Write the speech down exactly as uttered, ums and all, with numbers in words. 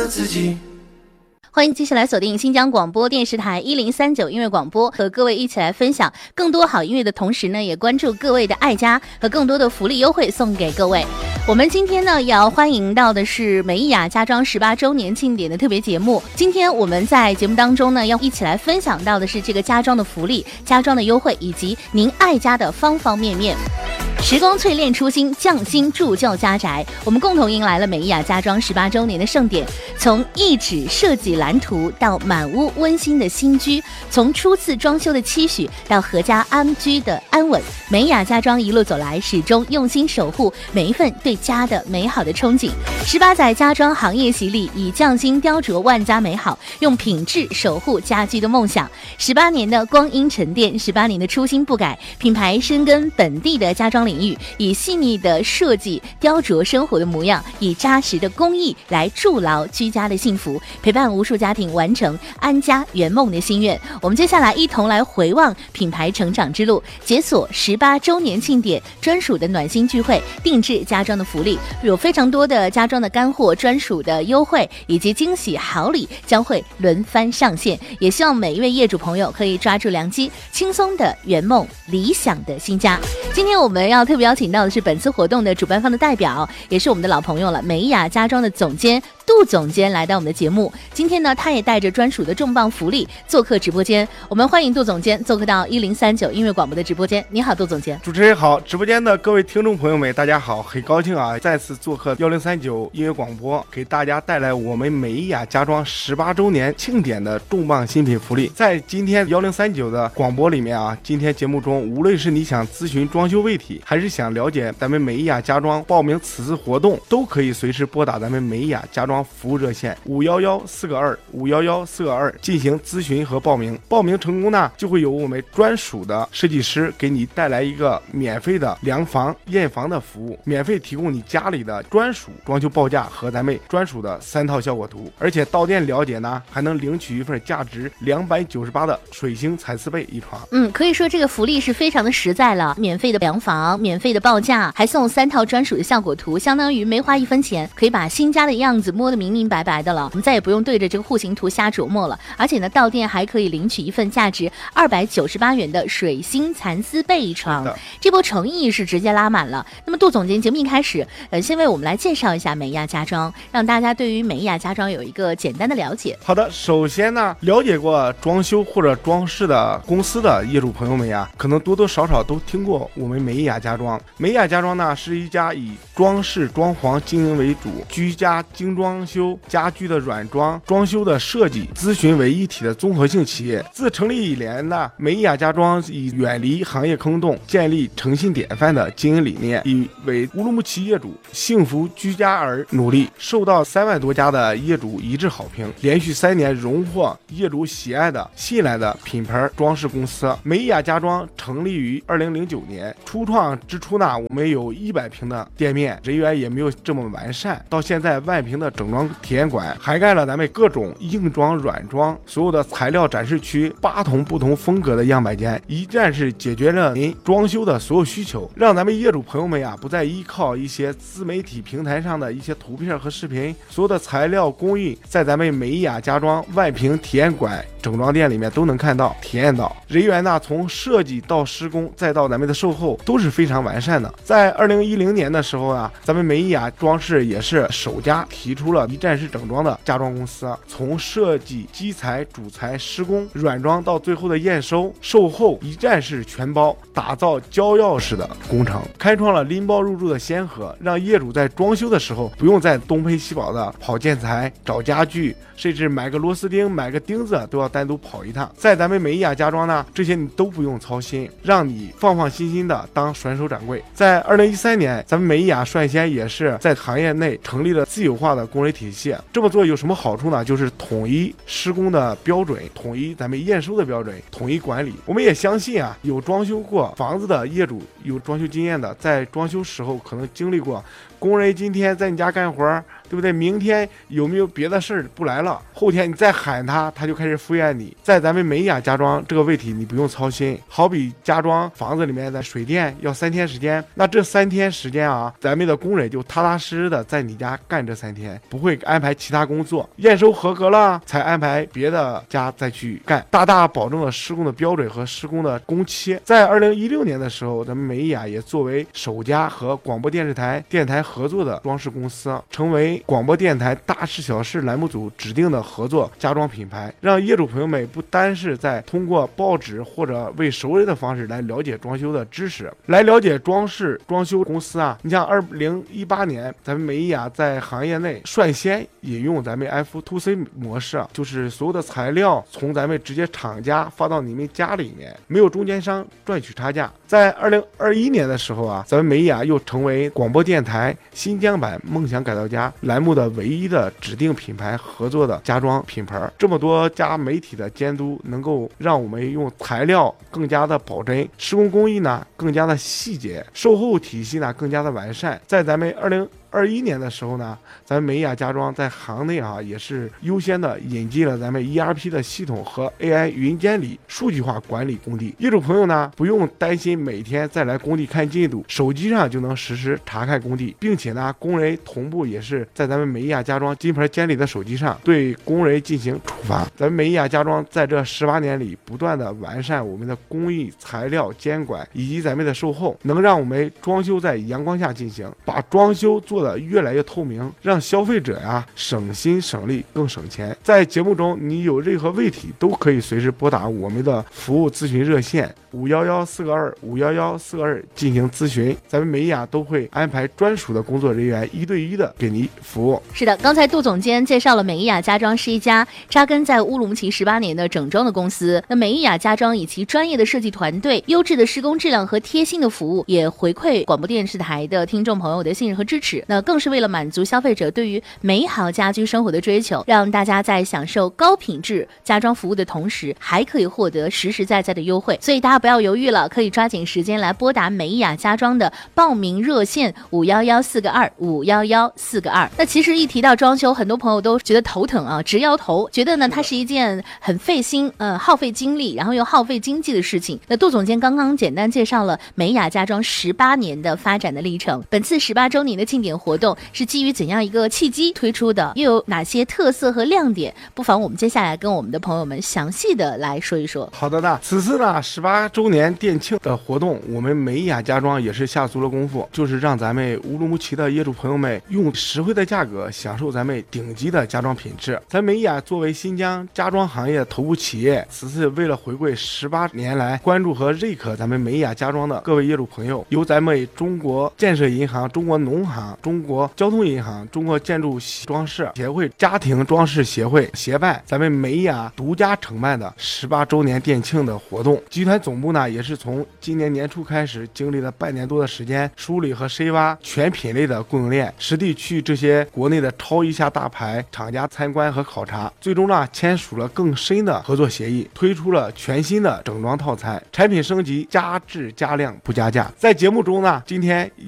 的自己。 欢迎继续来锁定新疆广播电视台一零三九音乐广播，和各位一起来分享更多好音乐的同时呢，也关注各位的爱家和更多的福利优惠送给各位。我们今天呢也要欢迎到的是美意雅家装十八周年庆典的特别节目。今天我们在节目当中呢要一起来分享到的是这个家装的福利、家装的优惠以及您爱家的方方面面。时光淬炼初心，匠心铸就家宅，我们共同迎来了美意雅家装十八周年的盛典。从一纸设计蓝图到满屋温馨的新居，从初次装修的期许到阖家安居的安稳，美意雅家装一路走来，始终用心守护每一份对家的美好的憧憬。十八载家装行业洗礼，以匠心雕琢万家美好，用品质守护家居的梦想。十八年的光阴沉淀，十八年的初心不改，品牌深耕本地的家装领域，以细腻的设计雕琢生活的模样，以扎实的工艺来筑牢居家的幸福，陪伴无数家庭完成安家圆梦的心愿。我们接下来一同来回望品牌成长之路，解锁十八周年庆典专属的暖心聚会，定制家装的福利，有非常多的家装的干货、专属的优惠以及惊喜好礼将会轮番上线。也希望每一位业主朋友可以抓住良机，轻松的圆梦理想的新家。今天我们要特别邀请到的是本次活动的主办方的代表，也是我们的老朋友了，美意雅家装的总监杜总监来到我们的节目。今天呢，他也带着专属的重磅福利做客直播间。我们欢迎杜总监做客到一零三九音乐广播的直播间。你好，杜总监。 主持人好，直播间的各位听众朋友们，大家好，很高兴啊，再次做客一零三九音乐广播，给大家带来我们美意雅家装十八周年庆典的重磅新品福利。在今天一零三九的广播里面啊，今天节目中，无论是你想咨询装修问题，还是想了解咱们美意雅家装报名此次活动，都可以随时拨打咱们美意雅家装服务热线五幺幺四个二五幺幺四个二进行咨询和报名。报名成功呢，就会有我们专属的设计师给你带来一个免费的量房验房的服务，免费提供你家里的专属装修报价和咱们专属的三套效果图，而且到店了解呢，还能领取一份价值两百九十八的水星蚕丝被一床。 嗯，可以说这个福利是非常的实在了，免费的量房，免费的报价，还送三套专属的效果图，相当于没花一分钱，可以把新家的样子摸得明明白白的了。我们再也不用对着这个户型图瞎琢磨了，而且呢，到店还可以领取一份价值二百九十八元的水星蚕丝被一床。这波诚意是直接拉满了。那么杜总监，节目一开始，呃，先为我们来介绍一下美意雅家装，让大家对于美意雅家装有一个简单的了解。 好的，首先呢，了解过装修或者装饰的公司的业主朋友们呀，可能多多少少都听过我们美意雅家装。美意雅家装呢，是一家以装饰装潢经营为主，居家精装修、家居的软装、装修的设计、咨询为一体的综合性企业。自成立以来呢，美意雅家装以远离行业坑洞，建立诚信典范的经营理念，以为乌鲁木齐业主幸福居家而努力，受到三万多家的业主一致好评，连续三年荣获业主喜爱的信赖的品牌装饰公司。美意雅家装成立于二零零九年，初创之初呢，我们有一百平的店面，人员也没有这么完善，到现在万平的整装体验馆，涵盖了咱们各种硬装软装，所有的材料展示区，八桶不同风格的样板间，一站式解决了您装修的所有需求，让咱们业主朋友们呀，不再依靠一些自媒体平台上的一些图片和视频，所有的材料供应在咱们美意雅家装万平体验馆整装店里面都能看到体验到。人员呢，从设计到施工再到咱们的售后都是非常完善的。在二零一零年的时候啊，咱们美意雅装饰也是首家提出了一站式整装的家装公司，从设计、基材、主材、施工、软装到最后的验收、售后一站式全包，打造交钥匙的工程，开创了拎包入住的先河，让业主在装修的时候不用再东奔西跑的跑建材、找家具，甚至买个螺丝钉、买个钉子都要单独跑一趟。在咱们美意雅家装呢，这些你都不用操心，让你放放心心的当甩手掌柜。在二零一三年，咱们美意雅率先也是在行业内成立了自有化的工人体系。这么做有什么好处呢？就是统一施工的标准，统一咱们验收的标准，统一管理。我们也相信啊，有装修过房子的业主，有装修经验的，在装修时候可能经历过工人今天在你家干活， 对不对？明天有没有别的事儿不来了？后天你再喊他，他就开始敷衍你。在咱们美雅家装这个问题你不用操心，好比家装房子里面的水电要三天时间，那这三天时间啊，咱们的工人就踏踏实实的在你家干这三天，不会安排其他工作，验收合格了才安排别的家再去干，大大保证了施工的标准和施工的工期。在二零一六年的时候，咱们美雅也作为首家和广播电视台电台合作的装饰公司，成为广播电台大事小事栏目组指定的合作家装品牌，让业主朋友们不单是在通过报纸或者为熟人的方式来了解装修的知识，来了解装饰装修公司啊。你像二零一八年咱们美雅在行业内率先引用咱们 F to C 模式，就是所有的材料从咱们直接厂家发到你们家里面，没有中间商赚取差价。在二零二一年的时候啊，咱们美雅又成为广播电台新疆版梦想改造家栏目的唯一的指定品牌合作的家装品牌。这么多家媒体的监督，能够让我们用材料更加的保真，施工工艺呢更加的细节，售后体系呢更加的完善。在咱们二零二一年的时候呢，咱们美雅家装在行内啊也是优先的引进了咱们 E R P 的系统和 A I 云监理数据化管理工地。业主朋友呢不用担心每天再来工地看进度，手机上就能实时查看工地，并且呢工人同步也是在咱们美雅家装金牌监理的手机上对工人进行处罚。咱们美雅家装在这十八年里不断的完善我们的工艺材料监管以及咱们的售后，能让我们装修在阳光下进行，把装修做越来越透明，让消费者呀省心省力更省钱。在节目中你有任何问题都可以随时拨打我们的服务咨询热线五幺幺四个二五幺幺四个二进行咨询，咱们美雅都会安排专属的工作人员一对一的给您服务。 是的，刚才杜总监介绍了美雅家装是一家扎根在乌鲁木齐十八年的整装的公司。那美雅家装以其专业的设计团队、优质的施工质量和贴心的服务，也回馈广播电视台的听众朋友的信任和支持。那更是为了满足消费者对于美好家居生活的追求，让大家在享受高品质家装服务的同时，还可以获得实实在在的优惠。所以大家不要犹豫了，可以抓紧时间来拨打美雅家装的报名热线五幺幺四个二五幺幺四个二。那其实一提到装修，很多朋友都觉得头疼啊，直摇头，觉得呢它是一件很费心、呃耗费精力，然后又耗费经济的事情。那杜总监刚刚简单介绍了美雅家装十八年的发展的历程，本次十八周年的庆典活动是基于怎样一个契机推出的，又有哪些特色和亮点？不妨我们接下来跟我们的朋友们详细的来说一说。 好的呢，此次呢十八周年店庆的活动，我们美雅家装也是下足了功夫，就是让咱们乌鲁木齐的业主朋友们用实惠的价格享受咱们顶级的家装品质。咱美雅作为新疆家装行业头部企业，此次为了回馈十八年来关注和认可咱们美雅家装的各位业主朋友，由咱们中国建设银行、中国农行、中国交通银行、中国建筑装饰协会、家庭装饰协会协办，咱们美雅独家承办的十八周年店庆的活动。集团总部呢也是从今年年初开始，经历了半年多的时间，梳理和深挖全品类的供应链，实地去这些国内的超一线大牌厂家参观和考察，最终呢签署了更深的合作协议，推出了全新的整装套餐，产品升级，加质加量不加价。在节目中呢，今天